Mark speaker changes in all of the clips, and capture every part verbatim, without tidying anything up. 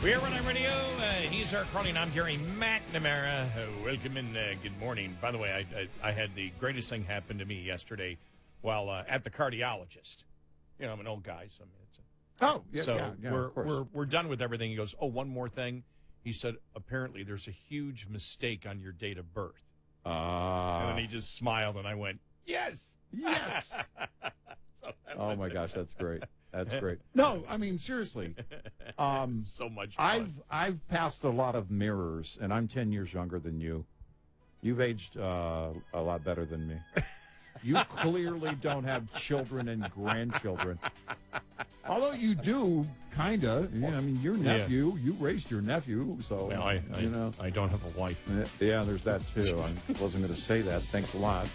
Speaker 1: We're on radio. Uh, he's our calling. I'm Gary McNamara. Uh, welcome and uh, good morning. By the way, I, I I had the greatest thing happen to me yesterday while uh, at the cardiologist. You know, I'm an old guy, so I mean, it's a,
Speaker 2: oh yeah,
Speaker 1: so
Speaker 2: yeah, yeah,
Speaker 1: we're
Speaker 2: of course.
Speaker 1: we're we're done with everything. He goes, oh, one more thing. He said, apparently there's a huge mistake on your date of birth.
Speaker 2: Uh,
Speaker 1: and then he just smiled, and I went, yes,
Speaker 2: yes.
Speaker 1: So
Speaker 3: oh my gosh, that's great. That's great.
Speaker 2: No, I mean seriously. Um,
Speaker 1: so much fun.
Speaker 2: I've I've passed a lot of mirrors, and I'm ten years younger than you. You've aged uh, a lot better than me. You clearly don't have children and grandchildren. Although you do, kind of. You know, I mean, your nephew, yeah. you raised your nephew, so,
Speaker 1: well, I, I,
Speaker 2: you know.
Speaker 1: I don't have a wife.
Speaker 2: Yeah, there's that, too. I wasn't going to say that. Thanks a lot.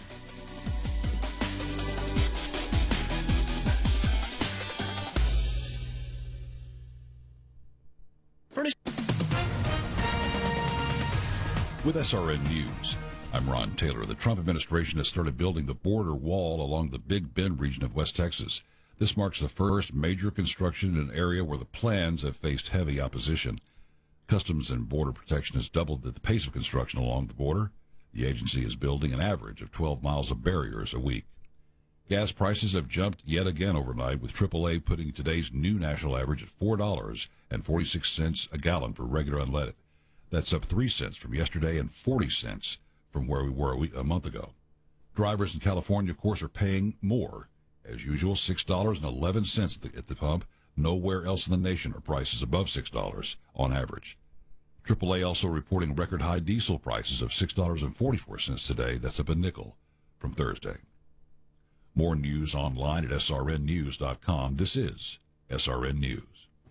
Speaker 4: With S R N News, I'm Ron Taylor. The Trump administration has started building the border wall along the Big Bend region of West Texas. This marks the first major construction in an area where the plans have faced heavy opposition. Customs and Border Protection has doubled the pace of construction along the border. The agency is building an average of twelve miles of barriers a week. Gas prices have jumped yet again overnight, with triple A putting today's new national average at four dollars and forty-six cents a gallon for regular unleaded. That's up three cents from yesterday and forty cents from where we were a, week, a month ago. Drivers in California, of course, are paying more. As usual, six dollars and eleven cents at the, at the pump. Nowhere else in the nation are prices above six dollars on average. triple A also reporting record-high diesel prices of six dollars and forty-four cents today. That's up a nickel from Thursday. More news online at S R N news dot com. This is S R N News.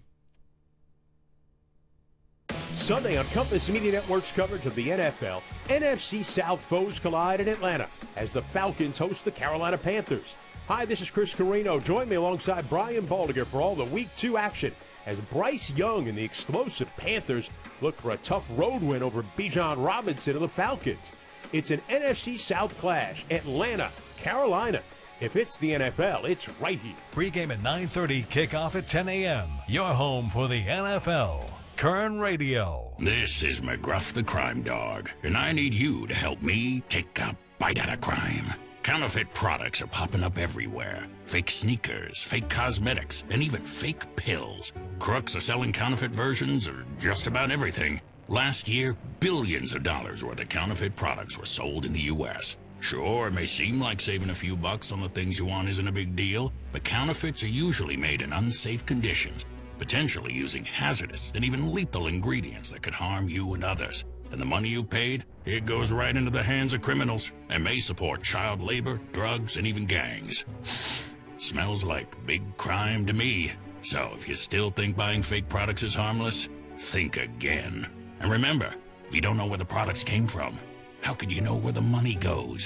Speaker 5: Sunday on Compass Media Network's coverage of the N F L, N F C South foes collide in Atlanta as the Falcons host the Carolina Panthers. Hi, this is Chris Carino. Join me alongside Brian Baldiger for all the Week two action as Bryce Young and the explosive Panthers look for a tough road win over Bijan Robinson of the Falcons. It's an N F C South clash, Atlanta, Carolina. If it's the N F L, it's right here.
Speaker 6: Pre-game at nine thirty, kickoff at ten a.m. Your home for the N F L. Kern Radio.
Speaker 7: This is McGruff the Crime Dog, and I need you to help me take a bite out of crime. Counterfeit products are popping up everywhere. Fake sneakers, fake cosmetics, and even fake pills. Crooks are selling counterfeit versions of just about everything. Last year, billions of dollars worth of counterfeit products were sold in the U S Sure, it may seem like saving a few bucks on the things you want isn't a big deal, but counterfeits are usually made in unsafe conditions, potentially using hazardous and even lethal ingredients that could harm you and others. And the money you've paid, it goes right into the hands of criminals and may support child labor, drugs, and even gangs. Smells like big crime to me. So if you still think buying fake products is harmless, think again. And remember, if you don't know where the products came from, how could you know where the money goes?